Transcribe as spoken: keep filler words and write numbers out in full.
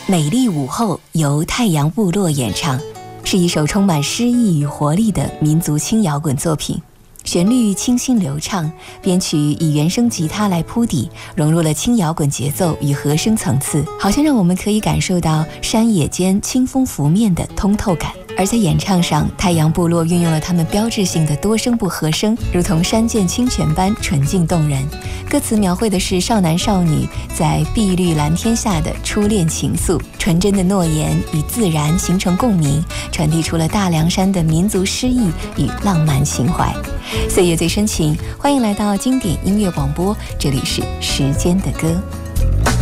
美丽午后由太阳部落演唱，是一首充满诗意与活力的民族轻摇滚作品。旋律清新流畅，编曲以原声吉他来铺底，融入了轻摇滚节奏与和声层次，好像让我们可以感受到山野间清风拂面的通透感。而在演唱上，太阳部落运用了他们标志性的多声部和声，如同山涧清泉般纯净动人。歌词描绘的是少男少女在碧绿蓝天下的初恋情愫，纯真的诺言与自然形成共鸣，传递出了大凉山的民族诗意与浪漫情怀。岁月最深情，欢迎来到经典音乐广播，这里是时间的歌。